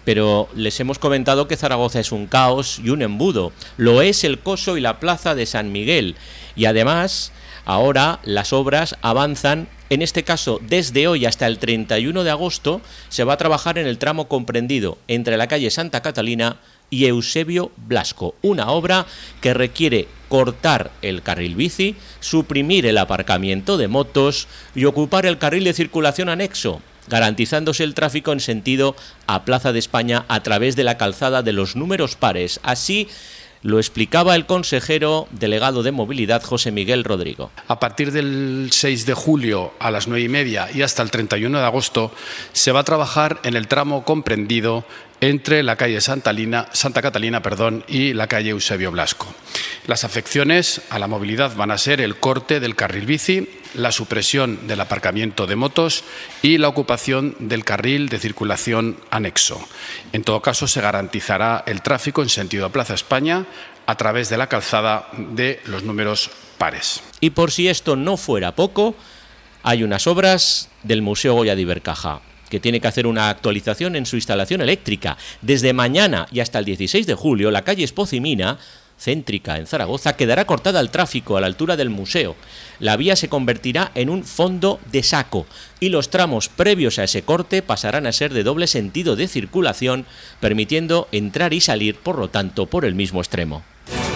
pero les hemos comentado que Zaragoza es un caos y un embudo. Lo es el Coso y la Plaza de San Miguel. Y además, ahora las obras avanzan. En este caso, desde hoy hasta el 31 de agosto, se va a trabajar en el tramo comprendido entre la calle Santa Catalina y Eusebio Blasco, una obra que requiere cortar el carril bici, suprimir el aparcamiento de motos y ocupar el carril de circulación anexo, garantizándose el tráfico en sentido a Plaza de España a través de la calzada de los números pares. Así lo explicaba el consejero delegado de Movilidad, José Miguel Rodrigo. A partir del 6 de julio a las 9:30 y hasta el 31 de agosto se va a trabajar en el tramo comprendido entre la calle Santa Catalina y la calle Eusebio Blasco. Las afecciones a la movilidad van a ser el corte del carril bici, la supresión del aparcamiento de motos y la ocupación del carril de circulación anexo. En todo caso, se garantizará el tráfico en sentido a Plaza España a través de la calzada de los números pares. Y por si esto no fuera poco, hay unas obras del Museo Goya de Ibercaja que tiene que hacer una actualización en su instalación eléctrica. Desde mañana y hasta el 16 de julio, la calle Espocimina, céntrica en Zaragoza, quedará cortada al tráfico a la altura del museo. La vía se convertirá en un fondo de saco y los tramos previos a ese corte pasarán a ser de doble sentido de circulación, permitiendo entrar y salir, por lo tanto, por el mismo extremo.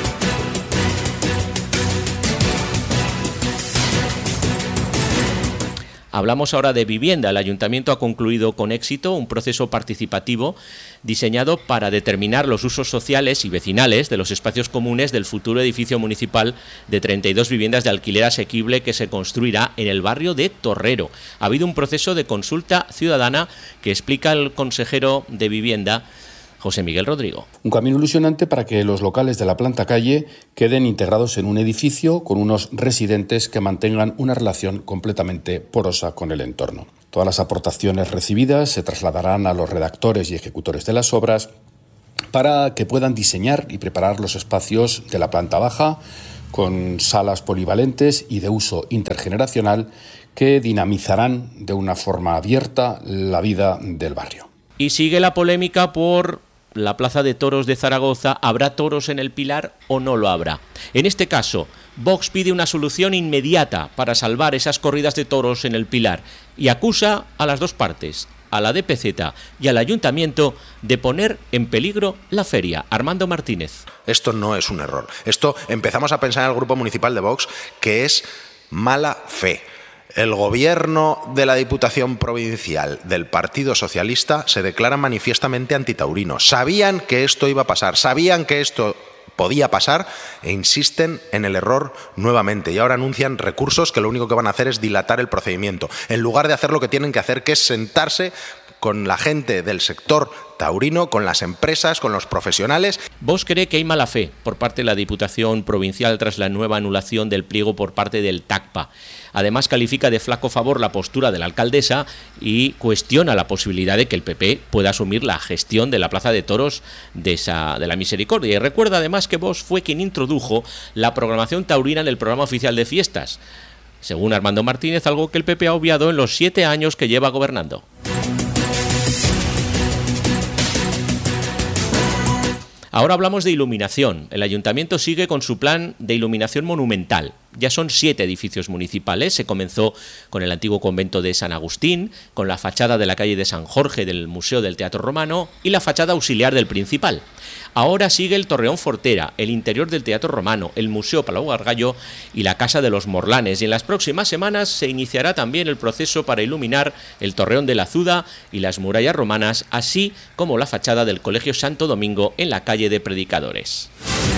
Hablamos ahora de vivienda. El Ayuntamiento ha concluido con éxito un proceso participativo diseñado para determinar los usos sociales y vecinales de los espacios comunes del futuro edificio municipal de 32 viviendas de alquiler asequible que se construirá en el barrio de Torrero. Ha habido un proceso de consulta ciudadana que explica el consejero de Vivienda, José Miguel Rodrigo. Un camino ilusionante para que los locales de la planta calle queden integrados en un edificio con unos residentes que mantengan una relación completamente porosa con el entorno. Todas las aportaciones recibidas se trasladarán a los redactores y ejecutores de las obras para que puedan diseñar y preparar los espacios de la planta baja con salas polivalentes y de uso intergeneracional que dinamizarán de una forma abierta la vida del barrio. Y sigue la polémica por la Plaza de Toros de Zaragoza. ¿Habrá toros en el Pilar o no lo habrá? En este caso, Vox pide una solución inmediata para salvar esas corridas de toros en el Pilar y acusa a las dos partes, a la DPZ y al Ayuntamiento, de poner en peligro la feria. Armando Martínez. Esto no es un error. Esto empezamos a pensar en el grupo municipal de Vox que es mala fe. El gobierno de la Diputación Provincial del Partido Socialista se declara manifiestamente antitaurino. Sabían que esto iba a pasar, sabían que esto podía pasar e insisten en el error nuevamente. Y ahora anuncian recursos que lo único que van a hacer es dilatar el procedimiento, en lugar de hacer lo que tienen que hacer, que es sentarse con la gente del sector taurino, con las empresas, con los profesionales. Vox cree que hay mala fe por parte de la Diputación Provincial tras la nueva anulación del pliego por parte del TACPA. Además, califica de flaco favor la postura de la alcaldesa y cuestiona la posibilidad de que el PP pueda asumir la gestión de la Plaza de Toros de la Misericordia. Y recuerda además que Vox fue quien introdujo la programación taurina en el programa oficial de fiestas. Según Armando Martínez, algo que el PP ha obviado en los 7 años que lleva gobernando. Ahora hablamos de iluminación. El Ayuntamiento sigue con su plan de iluminación monumental. Ya son 7 edificios municipales. Se comenzó con el antiguo convento de San Agustín, con la fachada de la calle de San Jorge del Museo del Teatro Romano y la fachada auxiliar del Principal. Ahora sigue el Torreón Fortera, el interior del Teatro Romano, el Museo Palau Gargallo y la Casa de los Morlanes. Y en las próximas semanas se iniciará también el proceso para iluminar el Torreón de la Azuda y las murallas romanas, así como la fachada del Colegio Santo Domingo en la calle de Predicadores.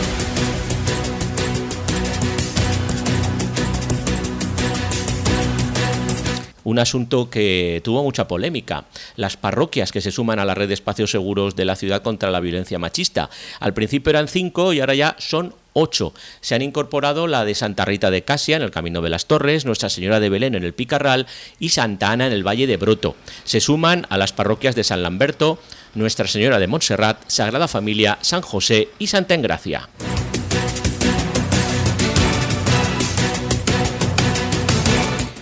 Un asunto que tuvo mucha polémica. Las parroquias que se suman a la red de espacios seguros de la ciudad contra la violencia machista. Al principio eran 5 y ahora ya son 8. Se han incorporado la de Santa Rita de Casia en el Camino de las Torres, Nuestra Señora de Belén en el Picarral y Santa Ana en el Valle de Broto. Se suman a las parroquias de San Lamberto, Nuestra Señora de Montserrat, Sagrada Familia, San José y Santa Engracia.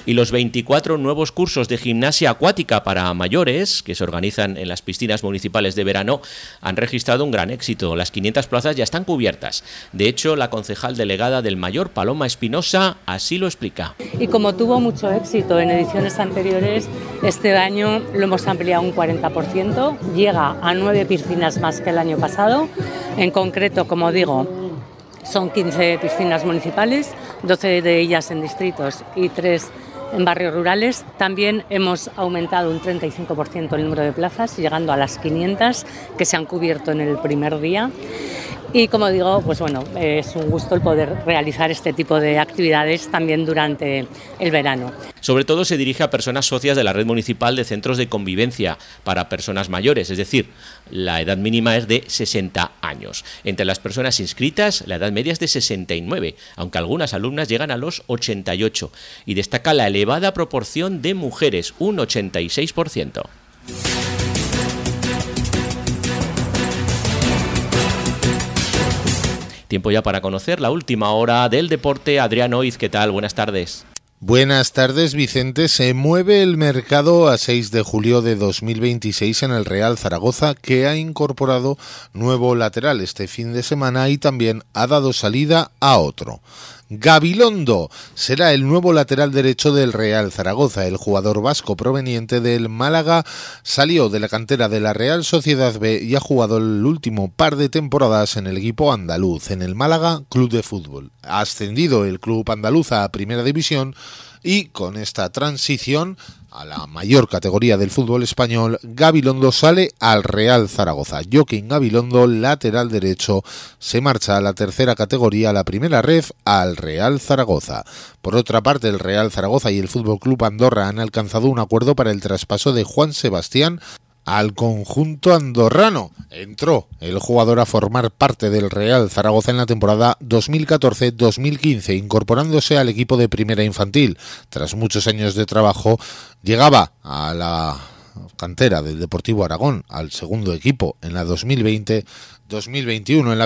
Y los 24 nuevos cursos de gimnasia acuática para mayores, que se organizan en las piscinas municipales de verano, han registrado un gran éxito. Las 500 plazas ya están cubiertas. De hecho, la concejal delegada del Mayor, Paloma Espinosa, así lo explica. Y como tuvo mucho éxito en ediciones anteriores, este año lo hemos ampliado un 40%, llega a 9 piscinas más que el año pasado. En concreto, como digo, son 15 piscinas municipales, 12 de ellas en distritos y 3 en barrios rurales. También hemos aumentado un 35% el número de plazas, llegando a las 500 que se han cubierto en el primer día. Y como digo, pues bueno, es un gusto el poder realizar este tipo de actividades también durante el verano. Sobre todo se dirige a personas socias de la red municipal de centros de convivencia para personas mayores, es decir, la edad mínima es de 60 años. Entre las personas inscritas, la edad media es de 69, aunque algunas alumnas llegan a los 88. Y destaca la elevada proporción de mujeres, un 86%. Tiempo ya para conocer la última hora del deporte. Adrián Oiz, ¿qué tal? Buenas tardes. Buenas tardes, Vicente. Se mueve el mercado a 6 de julio de 2026 en el Real Zaragoza, que ha incorporado nuevo lateral este fin de semana y también ha dado salida a otro. Gabilondo será el nuevo lateral derecho del Real Zaragoza. El jugador vasco proveniente del Málaga salió de la cantera de la Real Sociedad B y ha jugado el último par de temporadas en el equipo andaluz, en el Málaga Club de Fútbol. Ha ascendido el club andaluz a Primera División y con esta transición a la mayor categoría del fútbol español, Gabilondo sale al Real Zaragoza. Joaquín Gabilondo, lateral derecho, se marcha a la tercera categoría, a la primera ref, al Real Zaragoza. Por otra parte, el Real Zaragoza y el Fútbol Club Andorra han alcanzado un acuerdo para el traspaso de Juan Sebastián al conjunto andorrano. Entró el jugador a formar parte del Real Zaragoza en la temporada 2014-2015, incorporándose al equipo de primera infantil. Tras muchos años de trabajo, llegaba a la cantera del Deportivo Aragón, al segundo equipo en la 2020-2021. En la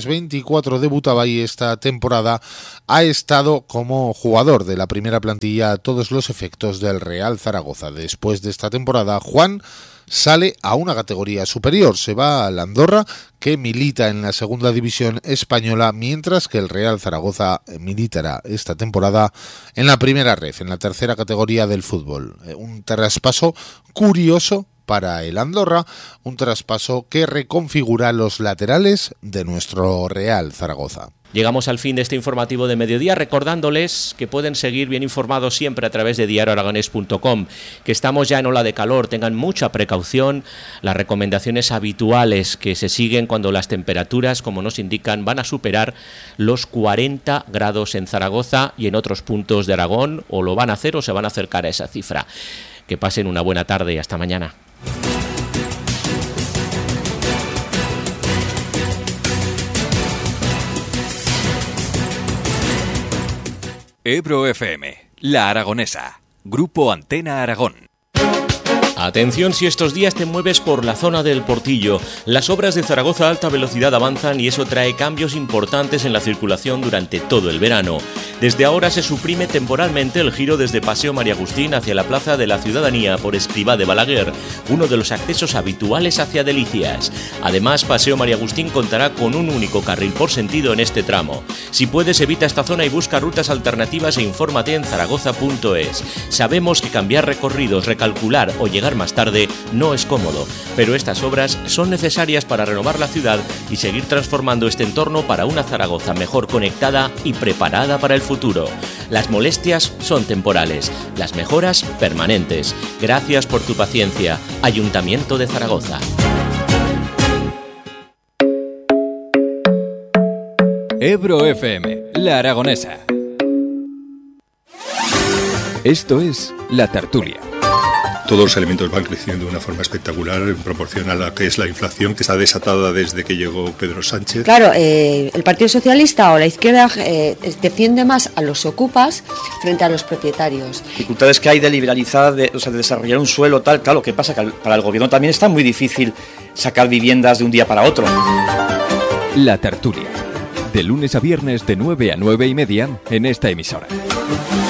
23-24 debutaba y esta temporada ha estado como jugador de la primera plantilla a todos los efectos del Real Zaragoza. Después de esta temporada, Juan sale a una categoría superior, se va al Andorra, que milita en la segunda división española, mientras que el Real Zaragoza militará esta temporada en la primera ref, en la tercera categoría del fútbol. Un traspaso curioso para el Andorra, un traspaso que reconfigura los laterales de nuestro Real Zaragoza. Llegamos al fin de este informativo de mediodía, recordándoles que pueden seguir bien informados siempre a través de diarioaragonés.com, que estamos ya en ola de calor, tengan mucha precaución, las recomendaciones habituales que se siguen cuando las temperaturas, como nos indican, van a superar los 40 grados en Zaragoza y en otros puntos de Aragón, o lo van a hacer o se van a acercar a esa cifra. Que pasen una buena tarde y hasta mañana. Ebro FM, La Aragonesa, Grupo Antena Aragón. Atención si estos días te mueves por la zona del Portillo. Las obras de Zaragoza a alta velocidad avanzan y eso trae cambios importantes en la circulación durante todo el verano. Desde ahora se suprime temporalmente el giro desde Paseo María Agustín hacia la Plaza de la Ciudadanía por Escribá de Balaguer, uno de los accesos habituales hacia Delicias. Además, Paseo María Agustín contará con un único carril por sentido en este tramo. Si puedes, evita esta zona y busca rutas alternativas e infórmate en zaragoza.es. Sabemos que cambiar recorridos, recalcular o llegar más tarde no es cómodo, pero estas obras son necesarias para renovar la ciudad y seguir transformando este entorno para una Zaragoza mejor conectada y preparada para el futuro. Las molestias son temporales, las mejoras permanentes. Gracias por tu paciencia. Ayuntamiento de Zaragoza. Ebro FM, La Aragonesa. Esto es La Tertulia. Todos los elementos van creciendo de una forma espectacular en proporción a la que es la inflación, que está desatada desde que llegó Pedro Sánchez. Claro, el Partido Socialista o la izquierda defiende más a los ocupas frente a los propietarios. Dificultades que hay de liberalizar, de desarrollar un suelo tal, claro, ¿qué pasa? Que para el gobierno también está muy difícil sacar viviendas de un día para otro. La Tertulia, de lunes a viernes de 9 a 9:30 en esta emisora.